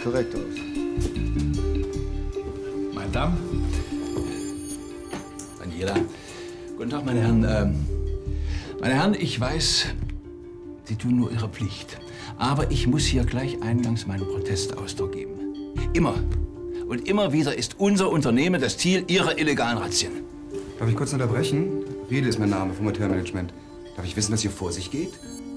korrekt aus. Meine Damen, Daniela, guten Tag, meine Herren. Meine Herren, ich weiß, Sie tun nur Ihre Pflicht. Aber ich muss hier gleich eingangs meinen Protestausdruck geben. Immer und immer wieder ist unser Unternehmen das Ziel Ihrer illegalen Razzien. Darf ich kurz unterbrechen? Riedel ist mein Name vom Hotelmanagement. Darf ich wissen, was hier vor sich geht?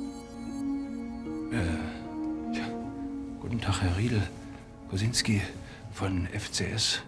Tja, guten Tag, Herr Riedel. Kosinski von FCS.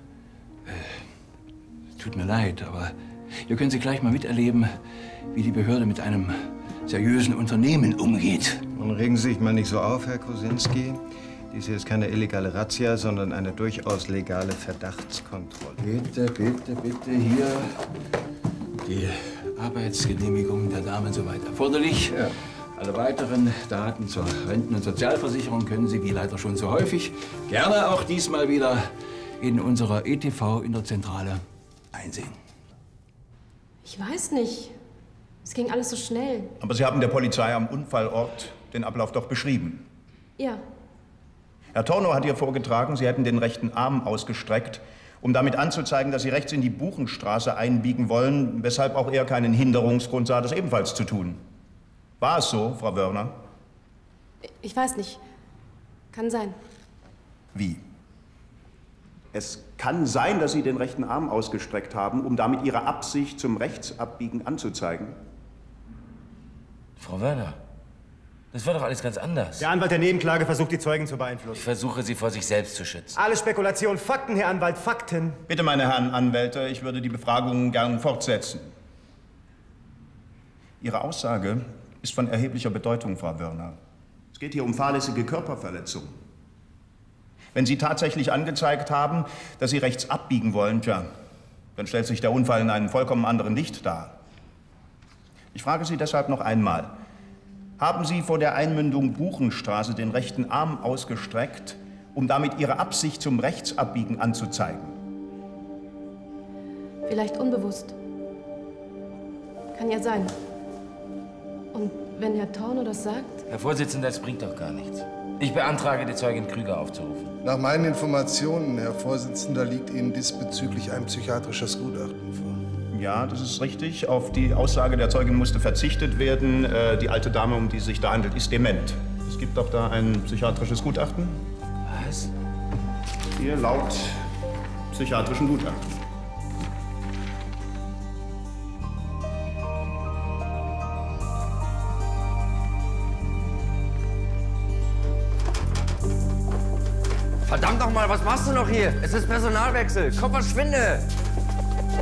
Tut mir leid, aber hier können Sie gleich mal miterleben, wie die Behörde mit einem seriösen Unternehmen umgeht. Nun regen Sie sich mal nicht so auf, Herr Kosinski. Dies hier ist keine illegale Razzia, sondern eine durchaus legale Verdachtskontrolle. Bitte, bitte, bitte, hier die Arbeitsgenehmigung der Damen soweit erforderlich. Ja. Alle weiteren Daten zur Renten- und Sozialversicherung können Sie, wie leider schon so häufig, gerne auch diesmal wieder in unserer ETV in der Zentrale einsehen. Ich weiß nicht. Es ging alles so schnell. Aber Sie haben der Polizei am Unfallort den Ablauf doch beschrieben. Ja. Herr Tornow hat ihr vorgetragen, Sie hätten den rechten Arm ausgestreckt, um damit anzuzeigen, dass Sie rechts in die Buchenstraße einbiegen wollen, weshalb auch er keinen Hinderungsgrund sah, das ebenfalls zu tun. War es so, Frau Wörner? Ich weiß nicht. Kann sein. Wie? Es kann sein, dass Sie den rechten Arm ausgestreckt haben, um damit Ihre Absicht zum Rechtsabbiegen anzuzeigen? Frau Wörner, das war doch alles ganz anders. Der Anwalt der Nebenklage versucht, die Zeugen zu beeinflussen. Ich versuche, sie vor sich selbst zu schützen. Alles Spekulation. Fakten, Herr Anwalt, Fakten. Bitte, meine Herren Anwälte, ich würde die Befragung gern fortsetzen. Ihre Aussage ist von erheblicher Bedeutung, Frau Wörner. Es geht hier um fahrlässige Körperverletzung. Wenn Sie tatsächlich angezeigt haben, dass Sie rechts abbiegen wollen, tja, dann stellt sich der Unfall in einem vollkommen anderen Licht dar. Ich frage Sie deshalb noch einmal. Haben Sie vor der Einmündung Buchenstraße den rechten Arm ausgestreckt, um damit Ihre Absicht zum Rechtsabbiegen anzuzeigen? Vielleicht unbewusst. Kann ja sein. Und wenn Herr Tornow das sagt? Herr Vorsitzender, das bringt doch gar nichts. Ich beantrage, die Zeugin Krüger aufzurufen. Nach meinen Informationen, Herr Vorsitzender, liegt Ihnen diesbezüglich ein psychiatrisches Gutachten vor. Ja, das ist richtig. Auf die Aussage der Zeugin musste verzichtet werden. Die alte Dame, um die es sich da handelt, ist dement. Es gibt doch da ein psychiatrisches Gutachten. Was? Hier laut psychiatrischen Gutachten. Verdammt noch mal, was machst du noch hier? Es ist Personalwechsel. Komm, verschwinde!